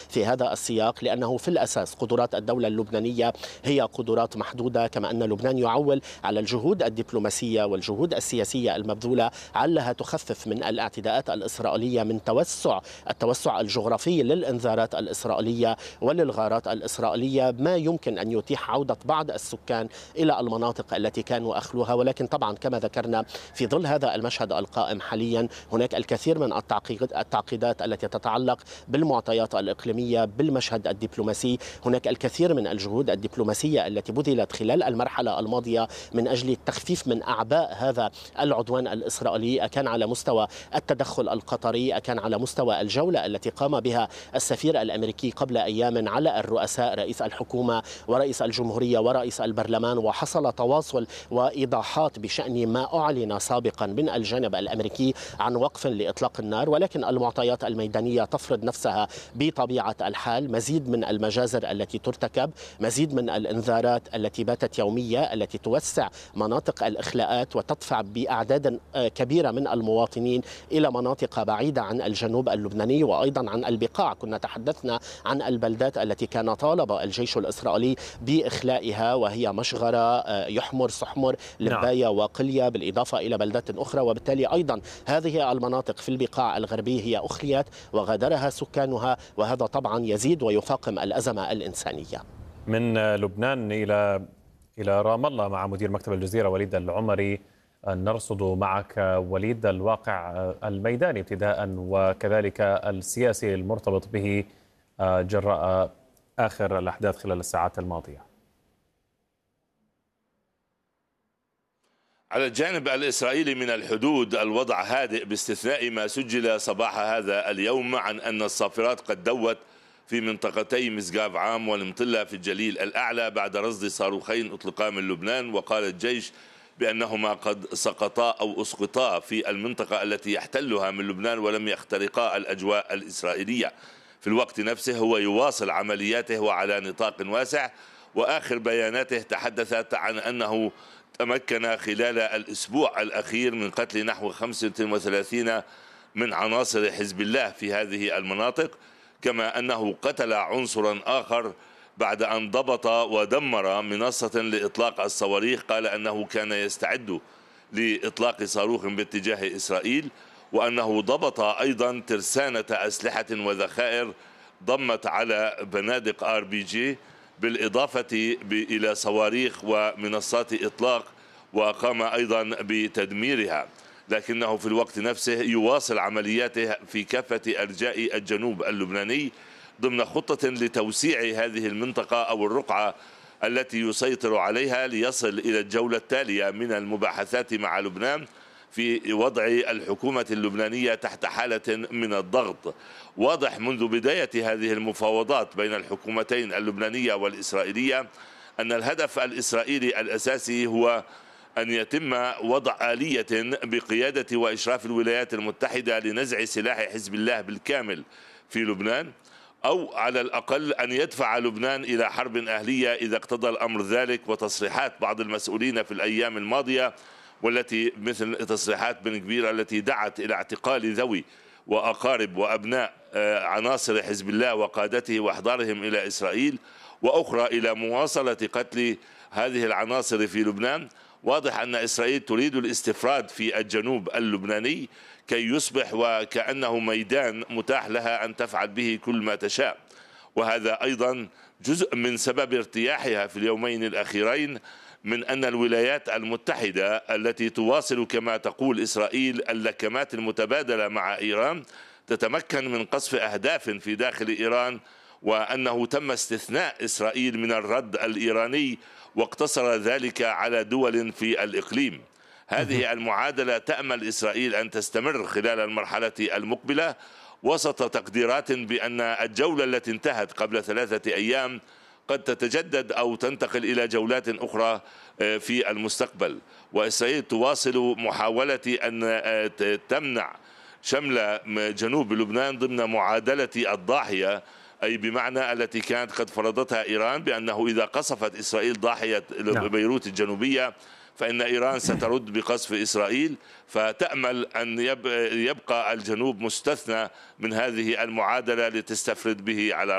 في هذا السياق، لأنه في الأساس قدرات الدولة اللبنانية هي قدرات محدودة، كما أن لبنان يعول على الجهود الدبلوماسية والجهود السياسية المبذولة علها تخفف من الاعتداءات الإسرائيلية، من التوسع الجغرافي للإنذارات الإسرائيلية وللغارات الإسرائيلية، ما يمكن أن يتيح عودة بعض السكان إلى المناطق التي كانوا أخلوها. ولكن طبعا كما ذكرنا في ظل هذا المشهد القائم حاليا هناك الكثير من التعقيدات التي تتعلق بالمعطيات الإقليمية، بالمشهد الدبلوماسي. هناك الكثير من الجهود الدبلوماسية التي بذلت خلال المرحلة الماضية من أجل التخفيف من أعباء هذا العدوان الإسرائيلي، أكان على مستوى التدخل القطري، أكان على مستوى الجولة التي قام بها السفير الأمريكي قبل أيام على الرؤساء، رئيس الحكومة ورئيس الجمهورية ورئيس البرلمان، وحصل تواصل وإيضاحات بشأن ما أعلن سابقا من الجانب الأمريكي عن وقف لإطلاق النار. ولكن المعطيات الميدانية تفرض نفسها بطبيعة الحال، مزيد من المجازر التي ترتكب، مزيد من الإنذارات التي باتت يومية، التي توسع مناطق الإخلاءات وتدفع بأعداد كبيرة من المواطنين إلى مناطق بعيدة عن الجنوب اللبناني وأيضا عن البقاع. كنا تحدثنا عن البلدات التي كان طالب الجيش الإسرائيلي بإخلائها، وهي مشغرة، يحمر، صحمر، لباية وقلية، بالإضافة إلى بلدات أخرى. وبالتالي أيضا هذه المناطق في البقاع الغربية هي أخليت وغادرها سكانها، وهذا طبعا يزيد ويفاقم الأزمة الإنسانية. من لبنان إلى رام الله مع مدير مكتب الجزيرة وليد العمري، نرصد معك وليد الواقع الميداني ابتداء وكذلك السياسي المرتبط به جراء آخر الأحداث خلال الساعات الماضية. على الجانب الإسرائيلي من الحدود الوضع هادئ باستثناء ما سجل صباح هذا اليوم عن أن الصافرات قد دوت في منطقتي مسقاف عام والمطلة في الجليل الأعلى بعد رصد صاروخين أطلقا من لبنان، وقال الجيش بأنهما قد سقطا أو أسقطا في المنطقة التي يحتلها من لبنان ولم يخترقا الأجواء الإسرائيلية. في الوقت نفسه هو يواصل عملياته وعلى نطاق واسع، وآخر بياناته تحدثت عن أنه تمكن خلال الأسبوع الأخير من قتل نحو 35 من عناصر حزب الله في هذه المناطق، كما أنه قتل عنصرا آخر بعد أن ضبط ودمر منصة لإطلاق الصواريخ. قال أنه كان يستعد لإطلاق صاروخ باتجاه إسرائيل، وأنه ضبط أيضا ترسانة أسلحة وذخائر ضمت على بنادق RPG بالإضافة إلى صواريخ ومنصات إطلاق، وقام أيضا بتدميرها. لكنه في الوقت نفسه يواصل عملياته في كافة أرجاء الجنوب اللبناني ضمن خطة لتوسيع هذه المنطقة أو الرقعة التي يسيطر عليها، ليصل إلى الجولة التالية من المباحثات مع لبنان في وضع الحكومة اللبنانية تحت حالة من الضغط. واضح منذ بداية هذه المفاوضات بين الحكومتين اللبنانية والإسرائيلية أن الهدف الإسرائيلي الأساسي هو أن يتم وضع آلية بقيادة وإشراف الولايات المتحدة لنزع سلاح حزب الله بالكامل في لبنان، أو على الأقل أن يدفع لبنان إلى حرب أهلية إذا اقتضى الأمر ذلك. وتصريحات بعض المسؤولين في الأيام الماضية والتي مثل تصريحات بن كبير التي دعت إلى اعتقال ذوي وأقارب وأبناء عناصر حزب الله وقادته وإحضارهم إلى إسرائيل، وأخرى إلى مواصلة قتل هذه العناصر في لبنان. واضح أن إسرائيل تريد الاستفراد في الجنوب اللبناني كي يصبح وكأنه ميدان متاح لها أن تفعل به كل ما تشاء، وهذا أيضا جزء من سبب ارتياحها في اليومين الأخيرين من أن الولايات المتحدة التي تواصل كما تقول إسرائيل اللكمات المتبادلة مع إيران تتمكن من قصف أهداف في داخل إيران، وأنه تم استثناء إسرائيل من الرد الإيراني واقتصر ذلك على دول في الإقليم. هذه المعادلة تأمل إسرائيل أن تستمر خلال المرحلة المقبلة، وسط تقديرات بأن الجولة التي انتهت قبل 3 أيام قد تتجدد أو تنتقل إلى جولات أخرى في المستقبل. وإسرائيل تواصل محاولة أن تمنع شمل جنوب لبنان ضمن معادلة الضاحية، أي بمعنى التي كانت قد فرضتها إيران بأنه إذا قصفت إسرائيل ضاحية بيروت الجنوبية فإن إيران سترد بقصف إسرائيل، فتأمل أن يبقى الجنوب مستثنى من هذه المعادلة لتستفرد به على